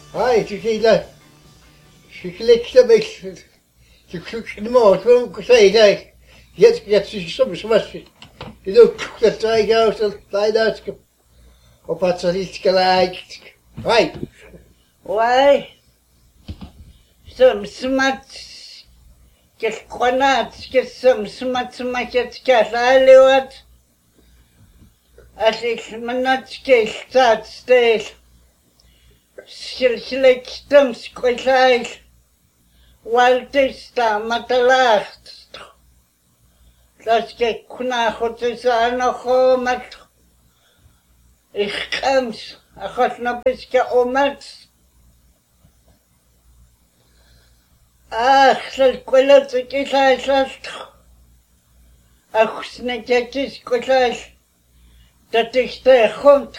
Ai, tu sei là. Je collecte avec. Tu cliques de mort, tu vois, ça y est. Jetzt ist es so was. Je doet dat twee uit, dat uit. Op wat ze niet gelijk. Right. Why? Some smart. Get granat, get some smart get lewat. As ik me not get dat steeds. Schillijk stem squillijk. Waltis daar matalacht. Dat ik kuna goed is aan nog met. Ik kams, ik had nog beetje omet. Ach, dat kwelt ik is uit. Ach, snetjes kwelt. Dat is de grond.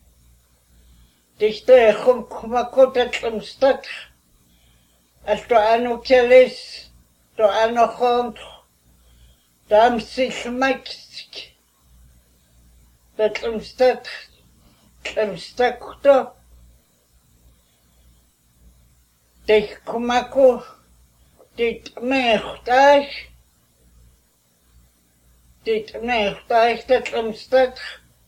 Dit is grond, kom ik uit het stad. Als er aan ook is, er aan nog grond. Dan zich maakt. Dat stad. Stakto. Dit komako. Dit meegtuig. Dit meegtuig dat omstaat.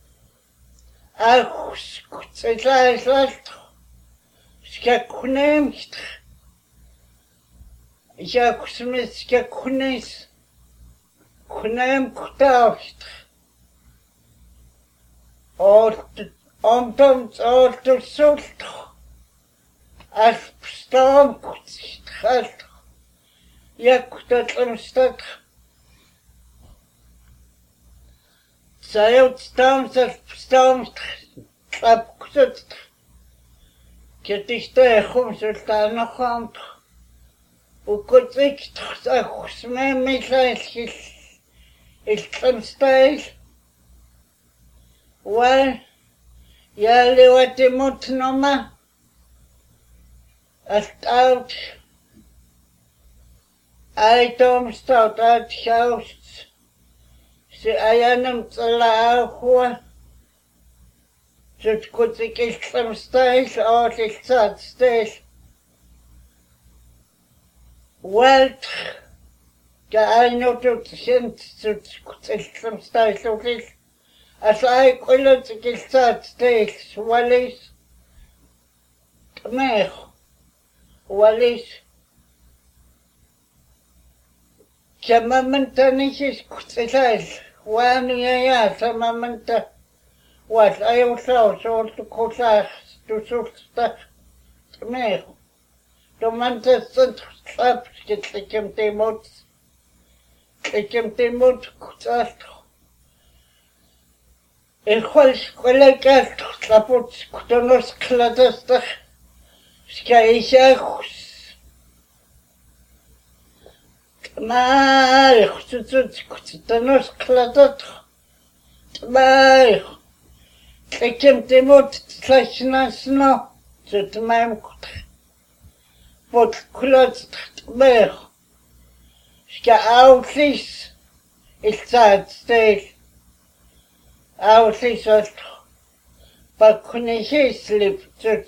Ach, het is wat. Skak neemt. Ja, ik skak neemt. Kneem kutaagt. Omtomt de zolt. Als bestaan gaat. Ja, dat omstaat. Zij ontstaan als bestaan. Klapkut. Het is tegen ze daar nog aan. Hoe goed ik toch zeg, mij meisjes. Ik kan stijl. Wel. Ja, leeuwt die moet noemen. Als het oud. Uitom staat uit huis. Ze ayanem te lachen. Ze goed ik is van stijl, als ik zat stijl. Welt. Ja, een tot zint, ze goed is van stijl, is. Als ik wil dat ik zat stijl, wel is. Meer. Wel is. Ja, mamanta niet is goed is. Wanneer ja, ja, mamanta. Wat, hij zo te goed zegt, du zoekt dat. Meer. De mensen zijn geslapt, ik heb die moed. Ik heb die moed goed zegt. Ik wil gelijk uit, geslapt, ik doe nog kladdestig. Schij goed. Maar, ik doe nog kladdestig. Maar, ik heb die moed slechts naast nog. Zet mij goed. Wat kladdestig meer. Schij oudjes. Ik zat steeds. Oudjes wat. Wat kon ik eens lief.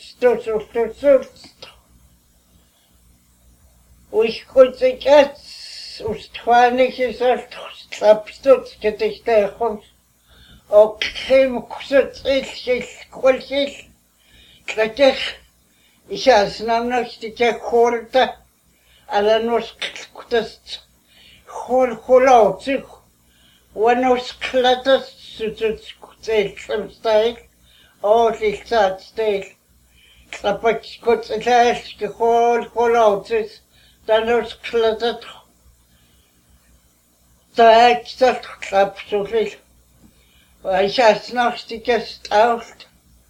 Ik kon zich uit. Устхваних is het slapstoot gedicht tegen. Ook geen kusutjes, kwaltjes. Kletjes. Ik had nog die hoorde. Alle nog kutest. Hoort zich. Wanneer kletters, zoet kutjes van stijl. Oh, ik zat stijl. Klapper kutjes, hoort zich. Dan nog klettert. Daar ik dat klap zoveel. Maar ik had nog die gesteld.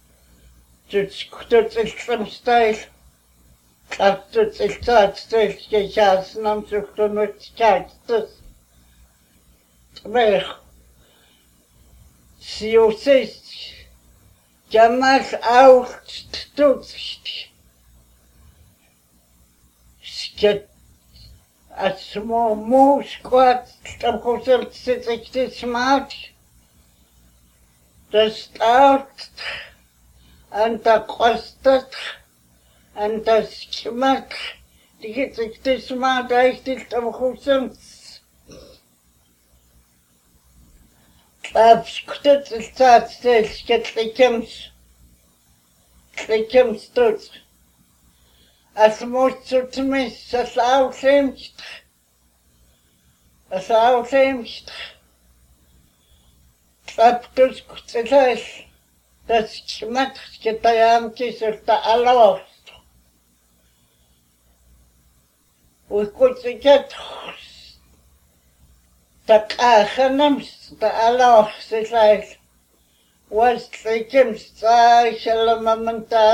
Dat is van stijl. Dat is dat stijl. Ik had nog zo nooit kijken. Maar. Zo zegt. Ja, maar oud doet. Sket. Als moes kwart, dan kost zit ik dit smaak. Dat staat en dat kost het. En das gemacht, die geht sich das mal richtig am Husen. Abskuttet ist tatsächlich geklickt, dort. Als musst du zumindest das aufhebst. Das aufhebst. Abskuttet das gemacht, geteilt ist der Allah. Und gut sich jetzt der Kachenams, der Allah, sich was trinken, sei,